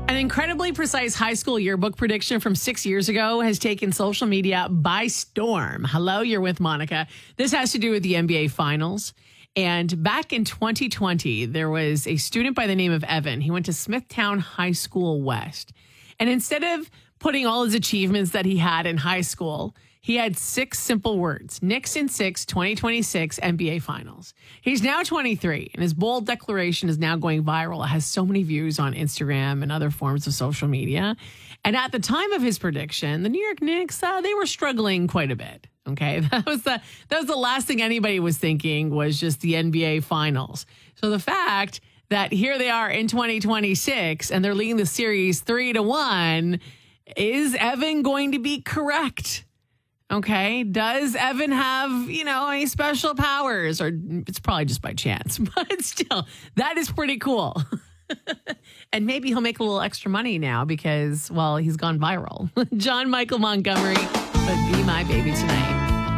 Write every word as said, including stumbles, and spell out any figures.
An incredibly precise high school yearbook prediction from six years ago has taken social media by storm. Hello, you're with Monica. This has to do with the N B A Finals. And back in twenty twenty, there was a student by the name of Evan. He went to Smithtown High School West. And instead of putting all his achievements that he had in high school, he had six simple words. Knicks in six, twenty twenty-six N B A Finals. He's now twenty-three, and his bold declaration is now going viral. It has so many views on Instagram and other forms of social media. And at the time of his prediction, the New York Knicks, uh, they were struggling quite a bit. Okay, that was the that was the last thing anybody was thinking was just the N B A Finals. So the fact that here they are in twenty twenty-six and they're leading the series three to one, is Evan going to be correct? Okay. Does Evan have, you know, any special powers? Or it's probably just by chance, but still, that is pretty cool. And maybe he'll make a little extra money now because, well, he's gone viral. John Michael Montgomery would be my baby tonight.